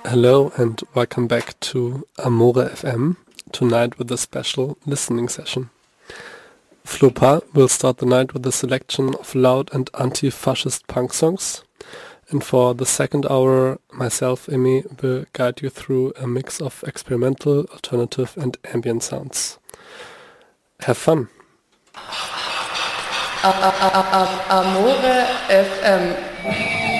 Hello and welcome back to Amore FM, tonight with a special listening session. Flopa will start the night with a selection of loud and anti-fascist punk songs, and for the second hour, myself, Emi, will guide you through a mix of experimental, alternative and ambient sounds. Have fun! Amore FM.